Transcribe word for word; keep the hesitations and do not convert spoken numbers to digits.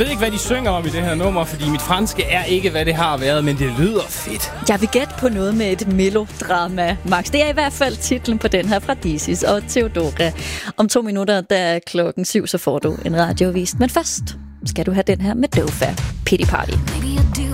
ved ikke, hvad de synger om i det her nummer, fordi mit franske er ikke, hvad det har været, men det lyder fedt. Jeg vil gætte på noget med et melodrama, Max. Det er i hvert fald titlen på den her fra Disis og Theodora. Om to minutter, der er klokken syv, så får du en radioavis. Men først skal du have den her med Dofa, Pity Party.